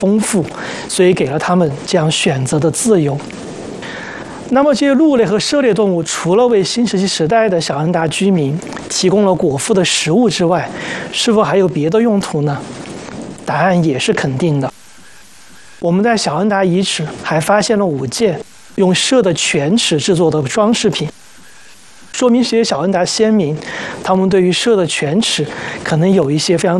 丰富，所以给了他们这样选择的自由。那么这些鹿类和涉猎动物除了为新石器时代的小安达居民提供了果腹的食物之外，是否还有别的用途呢？答案也是肯定的。我们在小安达遗址还发现了5件用猞的犬齿制作的装饰品，说明这些小安达先民他们对于猞的犬齿可能有一些非常